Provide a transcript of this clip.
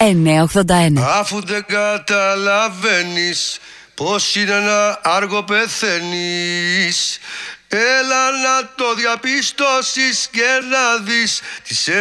981. Αφού δεν καταλαβαίνεις πως είναι να άργο πεθαίνεις, έλα να το διαπιστώσεις και να δεις τις